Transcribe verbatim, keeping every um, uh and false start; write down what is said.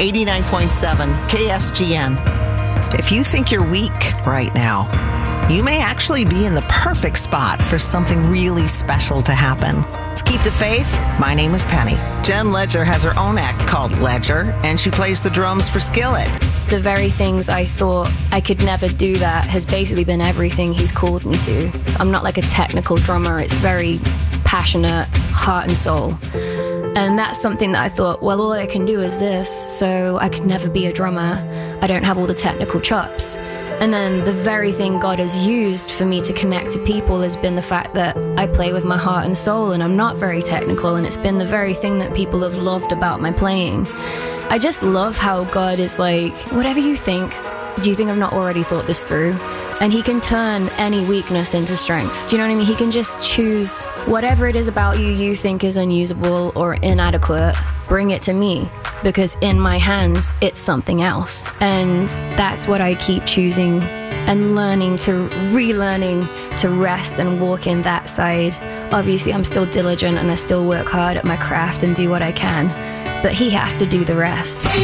eighty-nine point seven K S G N. If you think you're weak right now, you may actually be in the perfect spot for something really special to happen. Let's keep the faith. My name is Penny. Jen Ledger has her own act called Ledger, and she plays the drums for Skillet. The very things I thought I could never do that has basically been everything he's called me to. I'm not like a technical drummer. It's very passionate, heart and soul. And that's something that I thought, well, all I can do is this, so I could never be a drummer. I don't have all the technical chops. And then the very thing God has used for me to connect to people has been the fact that I play with my heart and soul, and I'm not very technical, and it's been the very thing that people have loved about my playing. I just love how God is like, whatever you think, do you think I've not already thought this through? And he can turn any weakness into strength. Do you know what I mean? He can just choose whatever it is about you you think is unusable or inadequate, bring it to me, because in my hands, it's something else. And that's what I keep choosing and learning to, relearning to rest and walk in that side. Obviously, I'm still diligent and I still work hard at my craft and do what I can, but he has to do the rest.